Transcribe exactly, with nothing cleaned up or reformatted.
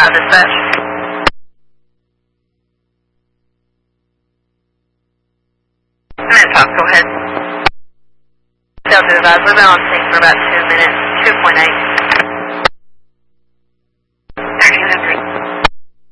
uh, dispatch. Minute talk, go ahead. Delta advise, we've been on sync for about two minutes, two point eight.